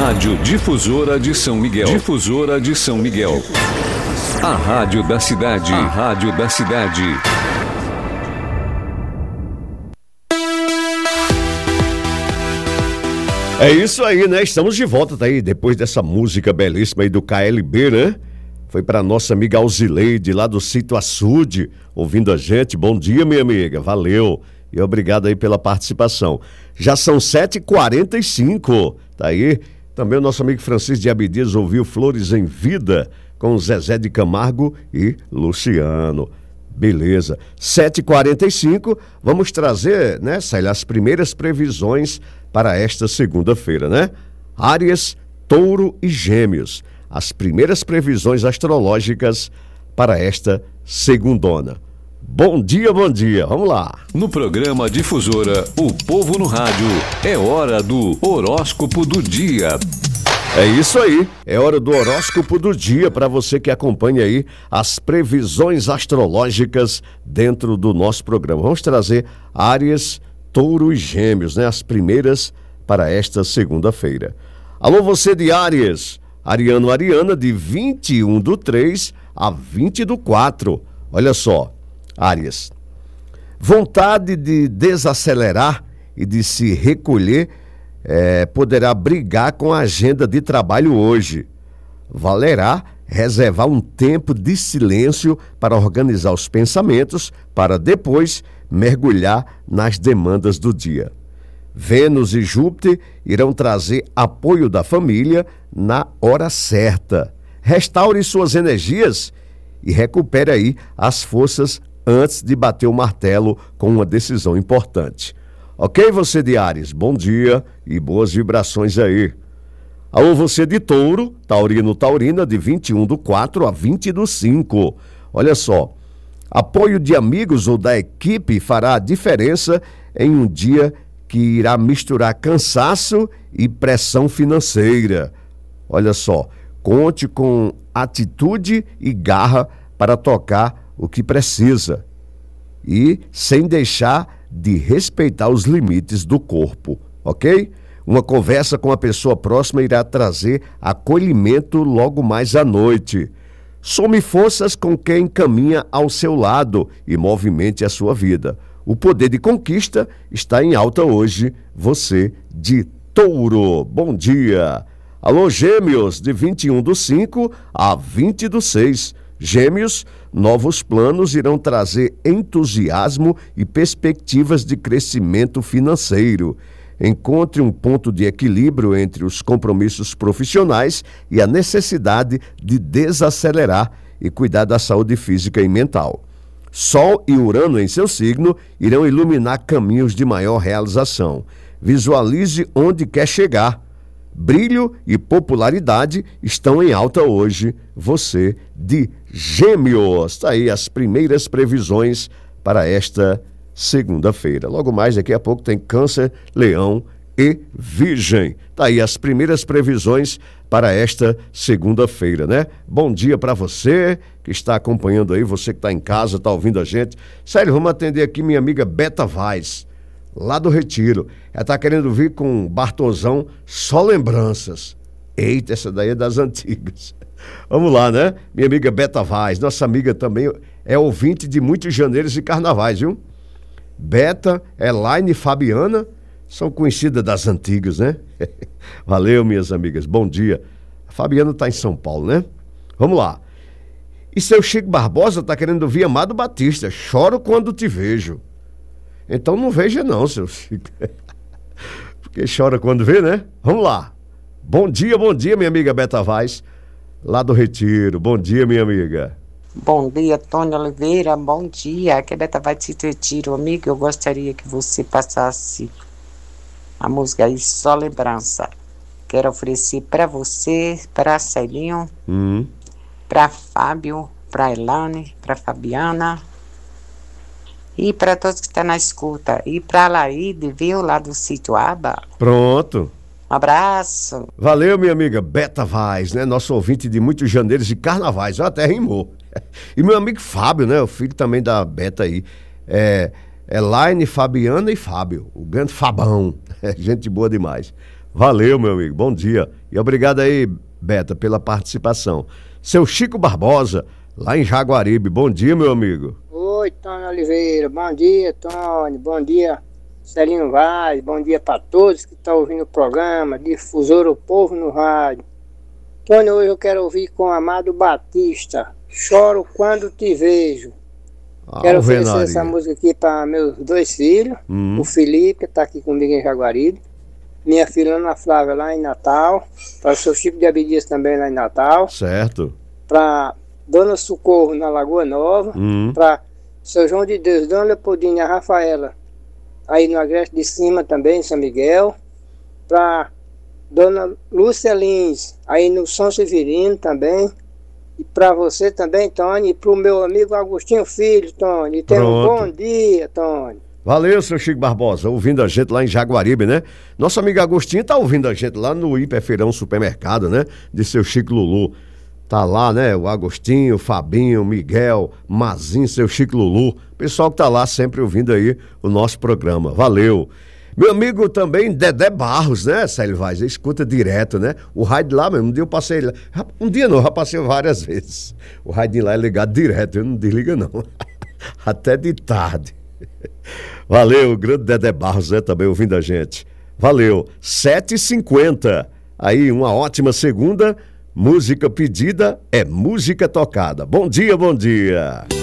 Rádio Difusora de São Miguel. Difusora de São Miguel. A rádio da cidade. A rádio da cidade. É isso aí, né? Estamos de volta, tá aí, depois dessa música belíssima aí do KLB, né? Foi para nossa amiga Alzileide, lá do Sítio Açude, ouvindo a gente. Bom dia, minha amiga, valeu. E obrigado aí pela participação. Já são 7h45, tá aí. Também o nosso amigo Francisco de Abdias ouviu Flores em Vida, com Zezé de Camargo e Luciano. Beleza. 7h45, vamos trazer, né, Célia, as primeiras previsões para esta segunda-feira, né? Áries, Touro e Gêmeos. As primeiras previsões astrológicas para esta segundona. Bom dia, vamos lá. No programa Difusora, o povo no rádio, é hora do horóscopo do dia. É isso aí, é hora do horóscopo do dia para você que acompanha aí as previsões astrológicas dentro do nosso programa. Vamos trazer Áries, Touro e Gêmeos, né? As primeiras para esta segunda-feira. Alô, você de Áries, Ariano, Ariana, de 21/3 a 20/4. Olha só, Áries, vontade de desacelerar e de se recolher poderá brigar com a agenda de trabalho hoje. Valerá reservar um tempo de silêncio para organizar os pensamentos, para depois mergulhar nas demandas do dia. Vênus e Júpiter irão trazer apoio da família na hora certa. Restaure suas energias e recupere aí as forças antes de bater o martelo com uma decisão importante. Ok, você de Áries? Bom dia e boas vibrações aí. Alô, você de Touro, Taurino, Taurina, de 21/4 a 20/5. Olha só, apoio de amigos ou da equipe fará a diferença em um dia que irá misturar cansaço e pressão financeira. Olha só, conte com atitude e garra para tocar o que precisa e sem deixar de respeitar os limites do corpo, ok? Uma conversa com a pessoa próxima irá trazer acolhimento logo mais à noite. Some forças com quem caminha ao seu lado e movimente a sua vida. O poder de conquista está em alta hoje, você de Touro. Bom dia. Alô, Gêmeos, de 21/5 a 20/6. Gêmeos, novos planos irão trazer entusiasmo e perspectivas de crescimento financeiro. Encontre um ponto de equilíbrio entre os compromissos profissionais e a necessidade de desacelerar e cuidar da saúde física e mental. Sol e Urano em seu signo irão iluminar caminhos de maior realização. Visualize onde quer chegar. Brilho e popularidade estão em alta hoje, você de Gêmeos. Tá aí as primeiras previsões para esta segunda-feira. Logo mais, daqui a pouco, tem Câncer, Leão e Virgem. Tá aí as primeiras previsões para esta segunda-feira, né? Bom dia para você que está acompanhando aí, você que está em casa, está ouvindo a gente. Sério, vamos atender aqui minha amiga Beta Vaz, lá do Retiro. Ela está querendo vir com Bartosão, só lembranças. Eita, essa daí é das antigas. Vamos lá, né? Minha amiga Beta Vaz, nossa amiga também é ouvinte de muitos janeiros e carnavais, viu? Beta, Elaine e Fabiana são conhecidas das antigas, né? Valeu, minhas amigas, bom dia. A Fabiana está em São Paulo, né? Vamos lá. E seu Chico Barbosa está querendo ouvir Amado Batista, choro quando te vejo. Então não veja não, seu Chico. Porque chora quando vê, né? Vamos lá. Bom dia, minha amiga Beta Vaz, lá do Retiro. Bom dia, minha amiga. Bom dia, Tônia Oliveira, bom dia. Aqui é Beta Vaz de Retiro, amigo. Eu gostaria que você passasse a música aí, Só Lembrança. Quero oferecer para você, para Celinho, para Fábio, para Elane, para Fabiana e para todos que estão na escuta. E para Laíde, viu, lá do Sítio Aba. Pronto. Um abraço. Valeu, minha amiga Beta Vaz, né? Nosso ouvinte de muitos janeiros e carnavais. Ó, até rimou. E meu amigo Fábio, né? O filho também da Beta aí. Elaine, Fabiana e Fábio. O grande Fabão. Gente boa demais. Valeu, meu amigo, bom dia. E obrigado aí, Beta, pela participação. Seu Chico Barbosa, lá em Jaguaribe. Bom dia, meu amigo. Oi, Tony Oliveira. Bom dia, Tony. Bom dia, Celino Vaz. Bom dia para todos que estão ouvindo o programa Difusora o Povo no Rádio. Tony, hoje eu quero ouvir com Amado Batista. Choro quando te vejo. Quero oferecer essa música aqui para meus 2 filhos. O Felipe, que está aqui comigo em Jaguaribe. Minha filha Ana Flávia, lá em Natal. Para o seu Chico de Abdias também, lá em Natal. Certo. Para Dona Socorro, na Lagoa Nova. Para seu João de Deus, Dona Leopoldina e a Rafaela, aí no Agreste de Cima também, em São Miguel. Para Dona Lúcia Lins, aí no São Severino também. E para você também, Tony. E para o meu amigo Agostinho Filho, Tony. Tenha um bom dia, Tony. Valeu, seu Chico Barbosa, ouvindo a gente lá em Jaguaribe, né? Nosso amigo Agostinho tá ouvindo a gente lá no Hiperfeirão Supermercado, né? De seu Chico Lulu. Tá lá, né? O Agostinho, o Fabinho, o Miguel, Mazinho, seu Chico Lulu. Pessoal que tá lá sempre ouvindo aí o nosso programa. Valeu. Meu amigo também, Dedé Barros, né, Célio Vaz? Escuta direto, né? O rádio lá mesmo, um dia eu passei lá. Um dia não, já passei várias vezes. O rádio lá é ligado direto, eu não desliga não. Até de tarde. Valeu, o grande Dedé Barros, né, também ouvindo a gente. Valeu, 7h50. Aí, uma ótima segunda. Música pedida é música tocada. Bom dia, bom dia.